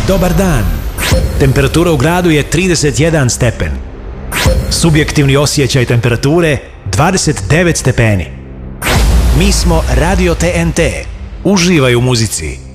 Dobar dan. Temperatura u gradu je 31 stepen. Subjektivni osjećaj temperature 29 stepeni. Mi smo Radio TNT. Uživaj u muzici.